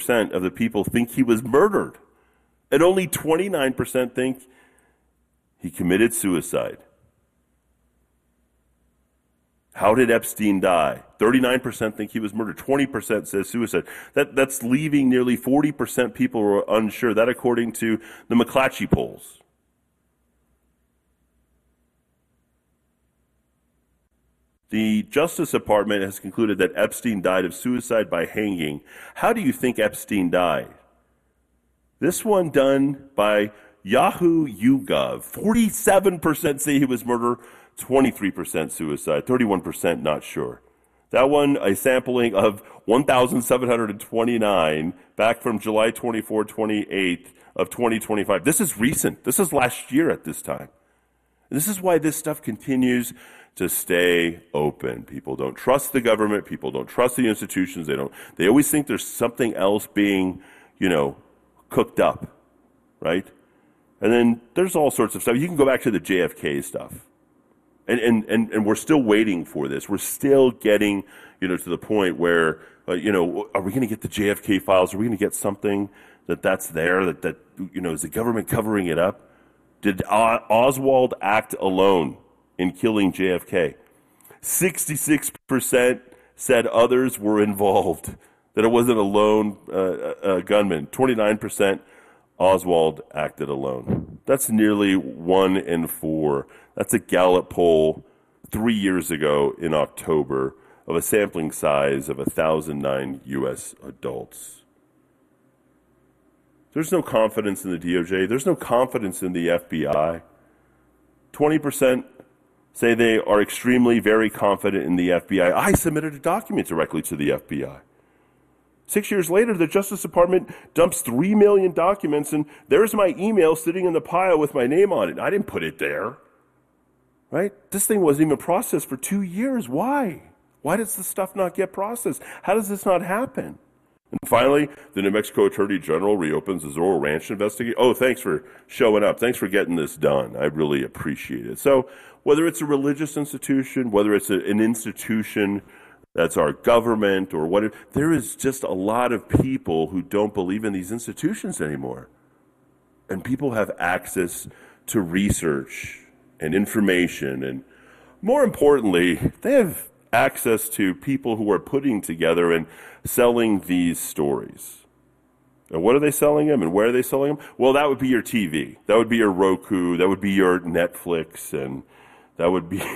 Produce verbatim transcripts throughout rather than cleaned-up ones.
of the people think he was murdered, and only twenty-nine percent think he committed suicide. How did Epstein die? thirty-nine percent think he was murdered. twenty percent says suicide. That, that's leaving nearly forty percent people who are unsure. That according to the McClatchy polls. The Justice Department has concluded that Epstein died of suicide by hanging. How do you think Epstein died? This one done by Yahoo YouGov. forty-seven percent say he was murdered, twenty-three percent suicide, thirty-one percent not sure. That one, a sampling of one thousand seven hundred twenty-nine back from July twenty-fourth, twenty-eighth of twenty twenty-five. This is recent. This is last year at this time. And this is why this stuff continues to stay open. People don't trust the government. People don't trust the institutions. They don't. They always think there's something else being, you know, cooked up, right? And then there's all sorts of stuff. You can go back to the J F K stuff. And and, and, and we're still waiting for this. We're still getting, you know, to the point where, uh, you know, are we going to get the J F K files? Are we going to get something that that's there, that, that, you know, is the government covering it up? Did o- Oswald act alone in killing J F K? sixty-six percent said others were involved, that it wasn't a lone uh, uh, gunman. twenty-nine percent Oswald acted alone. That's nearly one in four. That's a Gallup poll three years ago in October of a sampling size of one thousand nine U S adults. There's no confidence in the D O J. There's no confidence in the F B I. twenty percent say they are extremely, very confident in the F B I. I submitted a document directly to the F B I. Six years later, the Justice Department dumps three million documents, and there's my email sitting in the pile with my name on it. I didn't put it there, right? This thing wasn't even processed for two years. Why? Why does this stuff not get processed? How does this not happen? And finally, the New Mexico Attorney General reopens the Zorro Ranch investigation. Oh, thanks for showing up. Thanks for getting this done. I really appreciate it. So whether it's a religious institution, whether it's a, an institution that's our government or whatever, there is just a lot of people who don't believe in these institutions anymore. And people have access to research and information. And more importantly, they have access to people who are putting together and selling these stories. And what are they selling them, and where are they selling them? Well, that would be your T V. That would be your Roku. That would be your Netflix. And that would be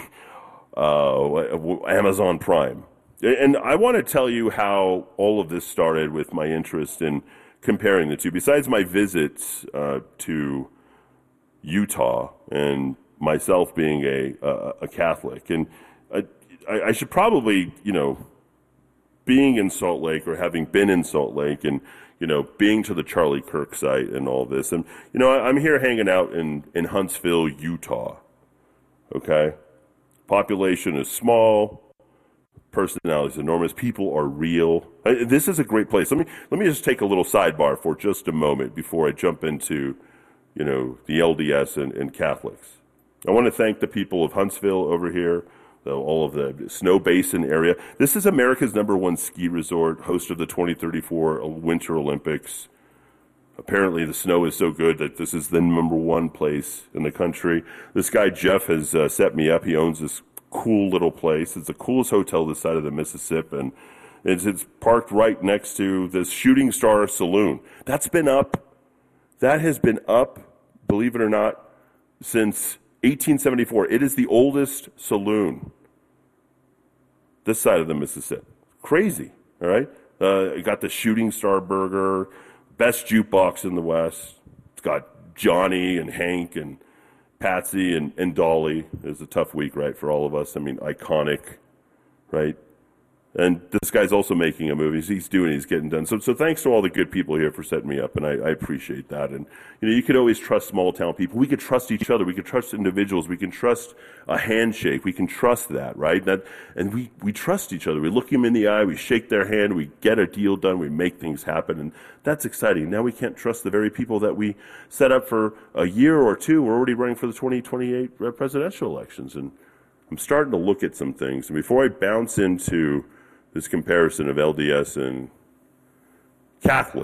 uh, Amazon Prime. And I want to tell you how all of this started with my interest in comparing the two. Besides my visits uh, to Utah and myself being a, a, a Catholic, and I, I should probably, you know, being in Salt Lake or having been in Salt Lake and, you know, being to the Charlie Kirk site and all this. And, you know, I'm here hanging out in, in Huntsville, Utah. Okay? Population is small. Personality is enormous. People are real. This is a great place. Let me, let me just take a little sidebar for just a moment before I jump into, you know, the L D S and, and Catholics. I want to thank the people of Huntsville over here, all of the Snow Basin area. This is America's number one ski resort, host of the twenty thirty-four Winter Olympics. Apparently the snow is so good that this is the number one place in the country. This guy, Jeff, has uh, set me up. He owns this cool little place. It's the coolest hotel this side of the Mississippi, and it's, it's parked right next to this Shooting Star Saloon. That's been up. That has been up, believe it or not, since eighteen seventy-four. It is the oldest saloon this side of the Mississippi. Crazy, all right? Uh, it got the Shooting Star Burger, best jukebox in the West. It's got Johnny and Hank and Patsy and, and Dolly. It was a tough week, right, for all of us. I mean, iconic, right? And this guy's also making a movie. He's doing it. He's getting done. So, so thanks to all the good people here for setting me up, and I, I appreciate that. And you know, you could always trust small town people. We could trust each other. We could trust individuals. We can trust a handshake. We can trust that, right? That, and we we trust each other. We look them in the eye. We shake their hand. We get a deal done. We make things happen, and that's exciting. Now we can't trust the very people that we set up for a year or two. We're already running for the twenty twenty-eight presidential elections, and I'm starting to look at some things. And before I bounce into this comparison of L D S and Catholic.